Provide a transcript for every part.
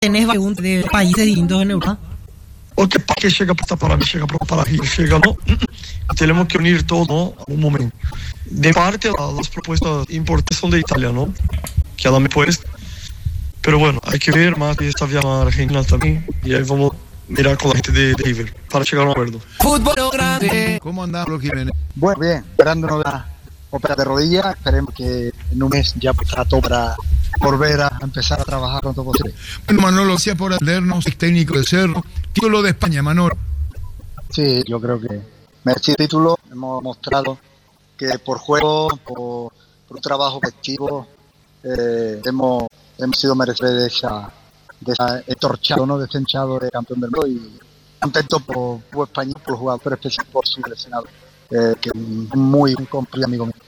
tenés preguntas de países distintos en Europa. O que para que chega para mí, chega para Rio, chega no. Tenemos que unir todo, ¿no? A un momento. De parte, las propuestas importantes son de Italia, ¿no? Que a la me puedes. Pero bueno, hay que ver más de esta vía Argentina también. Y ahí vamos a mirar con la gente de River para llegar a un acuerdo. Fútbol grande. ¿Cómo andamos, Jiménez? Bueno, bien, esperándonos la ópera de rodilla. Esperemos que en un mes ya está todo para volver a empezar a trabajar lo posible. Bueno, Manolo, gracias por atendernos, técnico de Cerro. Título de España, Manolo. Sí, yo creo que merecido título. Hemos mostrado que por juego, por un trabajo colectivo, hemos sido merecedores de esa entorchado, ¿no? Descenchado de campeón del mundo, y contento por España, por los jugadores, especialmente por su seleccionado, que es muy complejo amigo mío.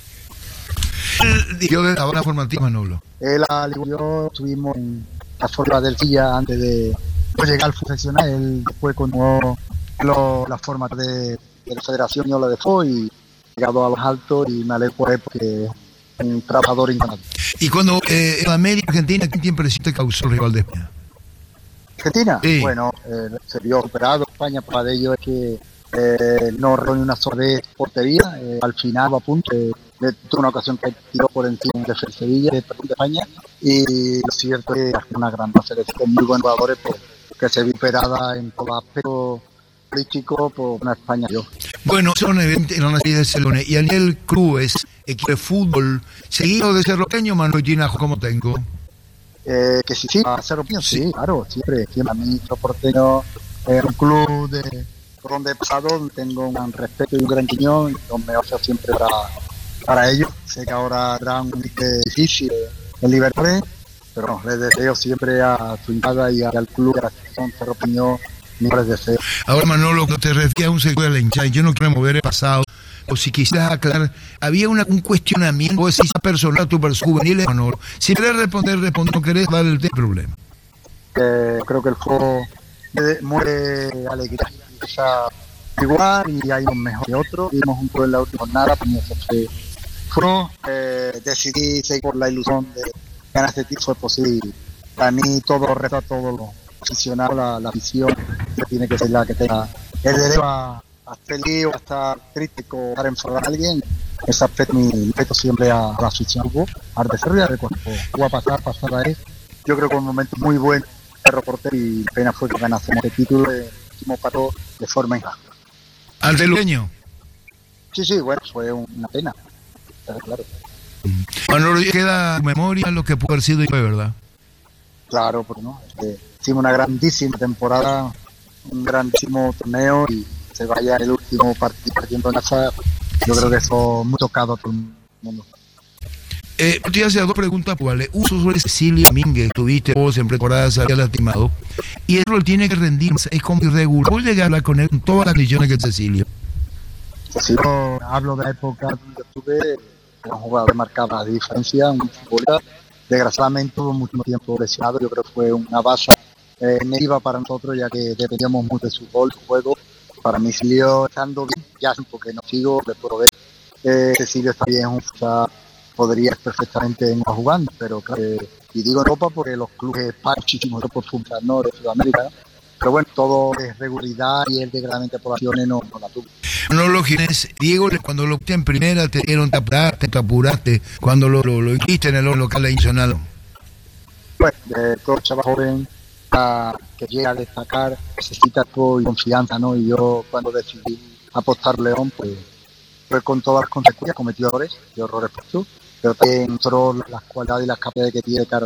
Yo de la buena formativa, Manolo. Él y yo estuvimos en la forma del Villa antes de llegar al profesional. Él después continuó la forma de la federación, yo la dejó y llegado a los altos, y me alegro por él porque es un trabajador increíble. Y cuando en América Argentina, ¿qué impresión te causó el rival de España? Argentina, sí. Bueno, se vio superado España. Para de ello es que no reunió una sola vez portería. Al final, a punto, tuvo una ocasión que tiró por encima de Sevilla, de España, y lo cierto es que es una gran selección con muy buenos jugadores, que se vio superada en todo aspecto político por una España. Bueno, son evidentes en la serie de Celones. Y a nivel clubes, equipo de fútbol, seguido de Cerro Porteño, Manuel Ginajo, ¿cómo tengo? Que sí, a Cerro Porteño, sí, claro, siempre. A mí, Cerro Porteño es un club por donde he pasado, tengo un gran respeto y un gran cariño, y me ofrezco siempre para ellos. Sé que ahora habrá un difícil en Libertadores, pero les deseo siempre a su hinchada y al club, a la selección Cerro Porteño, mis deseos. Ahora, Manolo, cuando te refieres a un sector de la hinchada, yo no quiero mover el pasado, o si quisieras aclarar, había un cuestionamiento, si esa persona, tu persona juvenil, Manolo. Si querés responder, no querés dar el problema. Creo que el juego muere alegría, igual, y hay unos mejor que otros. Vimos un juego en la última jornada, decidí seguir por la ilusión de ganar este título, fue posible. Para mí, todo lo reto a todos los aficionados, la afición que tiene que ser la que tenga el derecho a estar feliz o a estar triste o a estar enfadado a alguien. Ese aspecto, mi respeto siempre a la afición, al desarrollar el cuerpo. Va a pasar a él. Yo creo que un momento muy bueno de reportero, y pena fue que ganásemos el título, hicimos para todo de forma injusta. ¿Al deluño? Sí, bueno, fue una pena, claro. Manolo, queda en memoria lo que pudo haber sido y fue, ¿verdad? Claro, porque no, hicimos una grandísima temporada, un grandísimo torneo, y se vaya el último partido en casa. Yo creo que eso muy tocado a todo el mundo. Te voy a hacer dos preguntas, ¿vale? Uso sobre Cecilio Domínguez, tuviste vos en temporada, se había lastimado, y él lo tiene que rendir, es como irregular. ¿Puedes llegar a hablar con él con todas las condiciones que Cecilio? Si yo hablo de la época donde estuve, era un jugador que marcaba la diferencia, un futbolista. Desgraciadamente tuvo mucho tiempo lesionado. Yo creo que fue una baza negativa para nosotros, ya que dependíamos mucho de su gol, su juego. Para mí siguió estando bien, ya porque no sigo, le puedo ver. Cecilio está bien, podría perfectamente no jugando, pero claro, y digo Europa porque los clubes pagan muchísimo por fútbol, ¿no? De Sudamérica, ¿no? Pero bueno, todo es regularidad, y él desgraciadamente por acciones no la tuvo. No lo Ginés, Diego, cuando lo viste en primera te dieron, te apuraste cuando lo hiciste en el local nacional. Bueno, todo chaval joven que llega a destacar necesita confianza, ¿no? Y yo cuando decidí apostar León, pues con todas las consecuencias, cometió errores, pero también mostró las cualidades y las capacidades que tiene, claro,